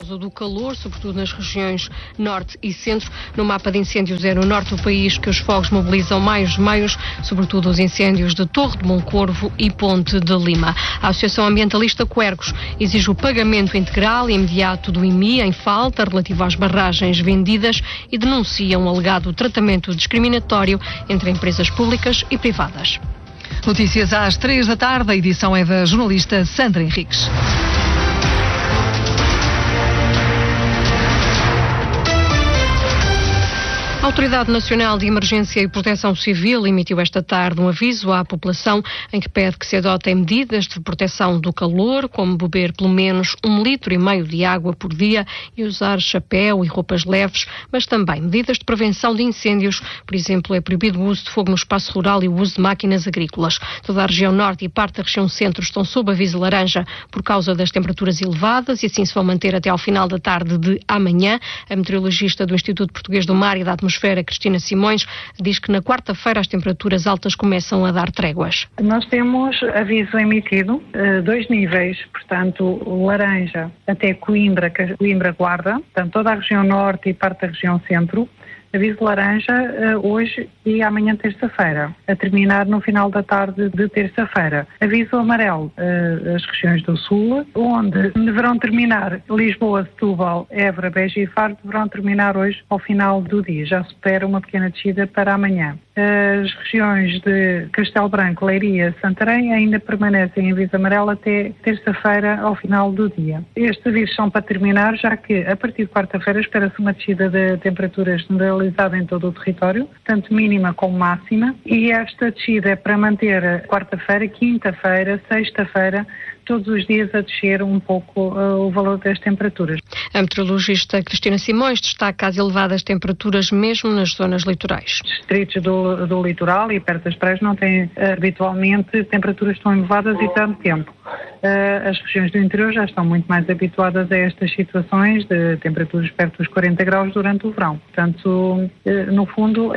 causa do calor, sobretudo nas regiões norte e centro. No mapa de incêndios é no norte do país que os fogos mobilizam mais meios, sobretudo os incêndios de Torre de Moncorvo e Ponte de Lima. A Associação Ambientalista Quercos exige o pagamento integral e imediato do IMI em falta relativo às barragens vendidas e denuncia um alegado tratamento discriminatório entre empresas públicas e privadas. Notícias às 3 da tarde, a edição é da jornalista Sandra Henriques. A Autoridade Nacional de Emergência e Proteção Civil emitiu esta tarde um aviso à população em que pede que se adotem medidas de proteção do calor, como beber pelo menos 1,5 litros de água por dia e usar chapéu e roupas leves, mas também medidas de prevenção de incêndios. Por exemplo, é proibido o uso de fogo no espaço rural e o uso de máquinas agrícolas. Toda a região norte e parte da região centro estão sob aviso laranja por causa das temperaturas elevadas e assim se vão manter até ao final da tarde de amanhã. A meteorologista do Instituto Português do Mar e da Atmosfera, Cristina Simões, diz que na quarta-feira as temperaturas altas começam a dar tréguas. Nós temos aviso emitido, 2 níveis, portanto, laranja até Coimbra Guarda, portanto, toda a região norte e parte da região centro. Aviso laranja hoje e amanhã terça-feira, a terminar no final da tarde de terça-feira. Aviso amarelo as regiões do sul, onde deverão terminar Lisboa, Setúbal, Évora, Beja e Faro, deverão terminar hoje ao final do dia. Já se espera uma pequena descida para amanhã. As regiões de Castelo Branco, Leiria, Santarém ainda permanecem em aviso amarelo até terça-feira ao final do dia. Estes avisos são para terminar, já que a partir de quarta-feira espera-se uma descida de temperaturas generalizada em todo o território, tanto mínima como máxima, e esta descida é para manter quarta-feira, quinta-feira, sexta-feira, todos os dias a descer um pouco o valor das temperaturas. A meteorologista Cristina Simões destaca as elevadas temperaturas mesmo nas zonas litorais. Os distritos do litoral e perto das praias não têm habitualmente temperaturas tão elevadas e tanto tempo. As regiões do interior já estão muito mais habituadas a estas situações de temperaturas perto dos 40 graus durante o verão. Portanto, no fundo,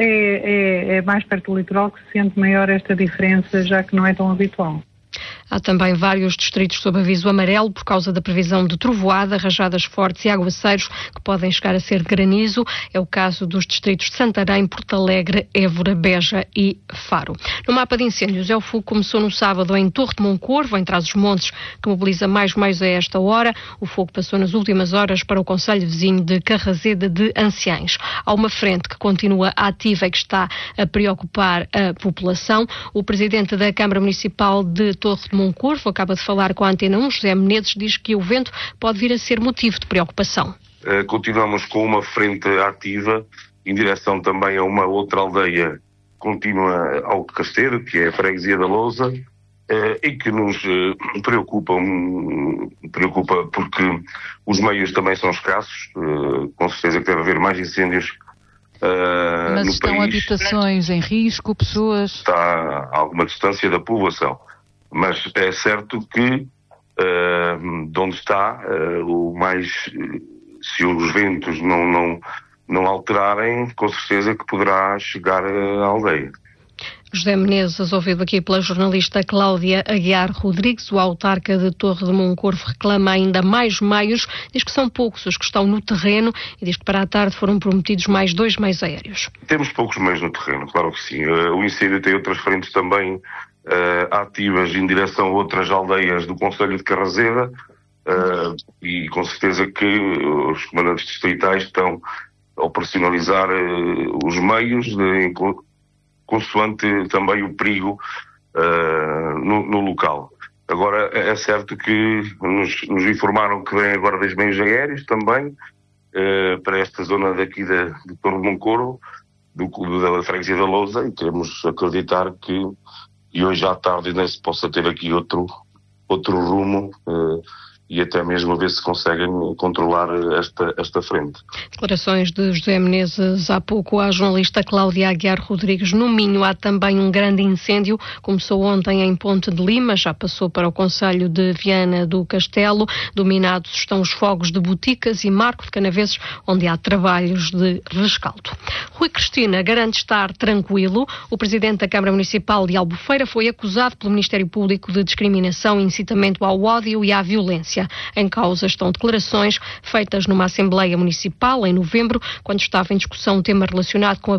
é mais perto do litoral que se sente maior esta diferença, já que não é tão habitual. Há também vários distritos sob aviso amarelo por causa da previsão de trovoada, rajadas fortes e aguaceiros que podem chegar a ser granizo. É o caso dos distritos de Santarém, Porto Alegre, Évora, Beja e Faro. No mapa de incêndios, o fogo começou no sábado em Torre de Moncorvo, em Trás-os-Montes, que mobiliza mais meios a esta hora. O fogo passou nas últimas horas para o concelho vizinho de Carrazeda de Anciães. Há uma frente que continua ativa e que está a preocupar a população. O presidente da Câmara Municipal de Torre de Moncorvo acaba de falar com a Antena 1, José Menezes, diz que o vento pode vir a ser motivo de preocupação. Continuamos com uma frente ativa em direção também a uma outra aldeia contínua ao Casteiro, que é a Freguesia da Lousa, e que nos preocupa porque os meios também são escassos, com certeza que deve haver mais incêndios Mas no estão país. habitações em risco, pessoas? Está a alguma distância da povoação. Mas é certo que de onde está, se os ventos não alterarem, com certeza que poderá chegar à aldeia. José Menezes, ouvido aqui pela jornalista Cláudia Aguiar Rodrigues, o autarca de Torre de Moncorvo reclama ainda mais meios, diz que são poucos os que estão no terreno e diz que para a tarde foram prometidos mais 2 meios aéreos. Temos poucos meios no terreno, claro que sim. O incêndio tem outras frentes também ativas em direção a outras aldeias do concelho de Carrazeda e com certeza que os comandantes distritais estão a operacionalizar os meios consoante também o perigo no local. Agora, é certo que nos informaram que vêm agora 2 meios aéreos também para esta zona daqui de Torre de Moncorvo, da Freguesia da Lousa, e queremos acreditar que hoje à tarde ainda se possa ter aqui outro rumo e até mesmo a ver se conseguem controlar esta frente. Declarações de José Menezes há pouco à jornalista Cláudia Aguiar Rodrigues. No Minho há também um grande incêndio. Começou ontem em Ponte de Lima, já passou para o concelho de Viana do Castelo. Dominados estão os fogos de Boticas e Marco de Canaveses, onde há trabalhos de rescaldo. Rui Cristina garante estar tranquilo. O presidente da Câmara Municipal de Albufeira foi acusado pelo Ministério Público de discriminação e incitamento ao ódio e à violência. polícia. Em causa estão declarações feitas numa Assembleia Municipal em novembro, quando estava em discussão um tema relacionado com a